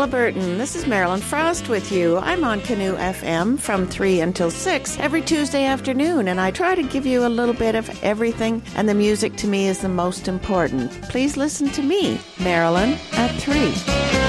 Halliburton. This is Marilyn Frost with you. I'm on Canoe FM from 3 until 6 every Tuesday afternoon, and I try to give you a little bit of everything, and the music to me is the most important. Please listen to me, Marilyn, at 3.